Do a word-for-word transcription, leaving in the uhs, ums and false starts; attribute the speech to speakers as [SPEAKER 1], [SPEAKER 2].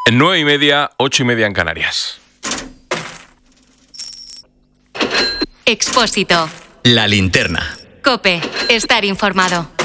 [SPEAKER 1] En nueve y media, ocho y media en Canarias.
[SPEAKER 2] Expósito.
[SPEAKER 3] La linterna.
[SPEAKER 2] COPE. Estar informado.